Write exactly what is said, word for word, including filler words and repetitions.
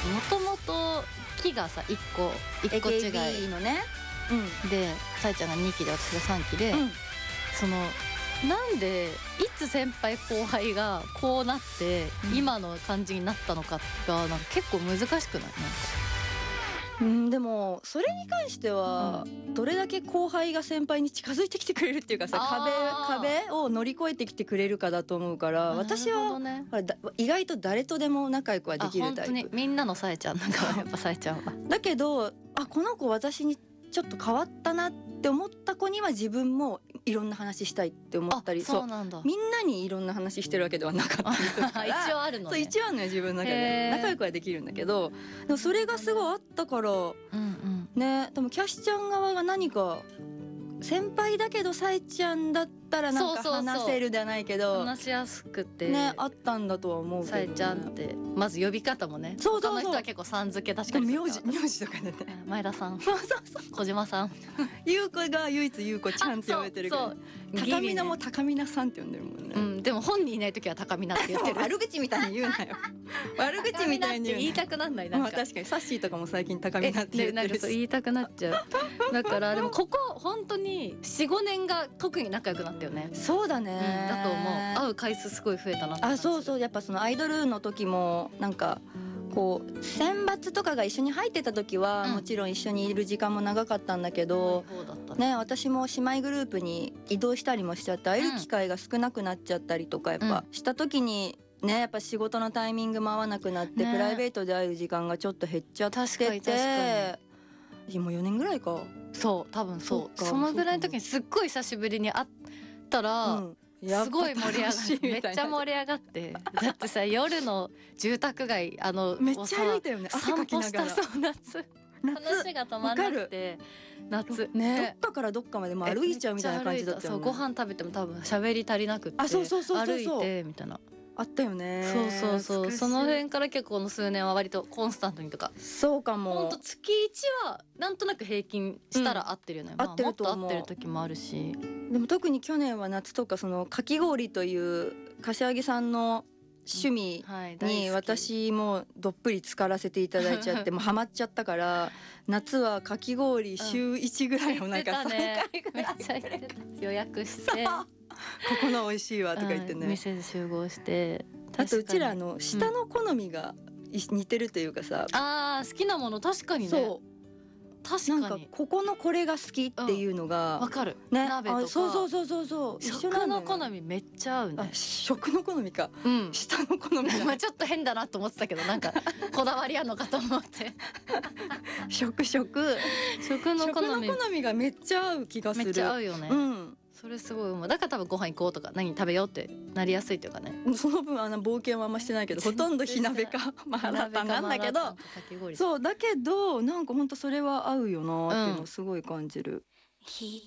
もともと木がさいっこいっこ違いエーケービー のね、 うん、でさえちゃんがにきで私がさんきで、うん、そのなんでいつ先輩後輩がこうなって今の感じになったのかがなんか結構難しくない？なんかうん、でもそれに関してはどれだけ後輩が先輩に近づいてきてくれるっていうかさ、壁壁を乗り越えてきてくれるかだと思うから、私は、ね、意外と誰とでも仲良くはできるタイプ。 あ、本当にみんなのさえちゃんなんかやっぱさえちゃんはだけど、あ、この子私にちょっと変わったなって思った子には自分もいろんな話したいって思ったり、 そうなんだ、 みんなにいろんな話してるわけではなかったりするから一応あるのね。 そう、一応あるのよ、自分の中で仲良くはできるんだけど、でもそれがすごいあったから、うんうん、ね、でもキャシちゃん側が何か先輩だけどさえちゃんだったらなんか話せるじゃないけど、 そうそうそう、話しやすくてね、あったんだとは思うけど、ね、 さえちゃんってまず呼び方もね、そうそうそう、他の人は結構さん付け確かに名字名字とかでね、 前田さん、 そうそうそう、 小島さん優子が唯一優子ちゃんって呼べてるけど、 そう高見菜も高見菜さんって呼んでるもんね、 うん、でも本人いない時は高見菜って言ってる悪口みたいに言うなよ悪口みたいに言うな、 言いたくなんない、なんか、 まあ、確かにサッシーとかも最近高見菜って言ってるし、 なんかそう言いたくなっちゃうだからでもここ本当に よん,ご 年が特に仲良くなったよね。 そうだね、うん、 だと思う。会う回数すごい増えたなって。 あ、そうそう、やっぱそのアイドルの時もなんかこう選抜とかが一緒に入ってた時はもちろん一緒にいる時間も長かったんだけど、うん、ね、私も姉妹グループに移動したりもしちゃって会える機会が少なくなっちゃったりとかやっぱした時にね、やっぱ仕事のタイミングも合わなくなって、ね、プライベートで会える時間がちょっと減っちゃってて、確かに確かにもうよねんぐらいか、 そう多分そう、 そ, そのぐらいの時にすっごい久しぶりに会ったら、うん、すごい盛り上がってめっちゃ盛り上がってだってさ夜の住宅街あのめっちゃ歩いたよね、汗かきながら、 散歩した、そう夏話が止まんなくて夏ね、どっかからどっかまでも歩いちゃうみたいな感じだったよね。 そう、ご飯食べても多分喋り足りなくって、あ、そうそうそうそうそう、歩いてみたいなあったよね。 そうそうそう、その辺から結構この数年は割とコンスタントにとか、 そうかも、 ほんと月いちはなんとなく平均したら合ってるよね、うん、まあ、合ってると思う、もっと合ってる時もあるし、 でも特に去年は夏とかそのかき氷という柏木さんの趣味に私もどっぷり浸からせていただいちゃってもうハマっちゃったから夏はかき氷週いちぐらいをなんかさんかいぐらい、 めっちゃ行ってた、予約してここの美味しいわとか言ってね、 店で集合して、 あとうちらの舌の好みが似てるというかさ、 うん、あー好きなもの確かにね、そう確かになんかここのこれが好きっていうのが、 わ、うん、かる、 ね、 鍋とか、 そうそうそうそうそう、 食の好みめっちゃ合うね。 食の好みか、うん、舌の好みまあちょっと変だなと思ってたけどなんかこだわりあんのかと思って食食食の好み、 食の好みがめっちゃ合う気がする、 めっちゃ合うよね、 うん、 それすごい思う。だから多分ご飯行こうとか何食べようってなりやすいというかね。 その分あの冒険はあんましてないけどほとんど火鍋かマーラーパンなんだけど、そうだけどなんかほんとそれは合うよなっていうのをすごい感じる。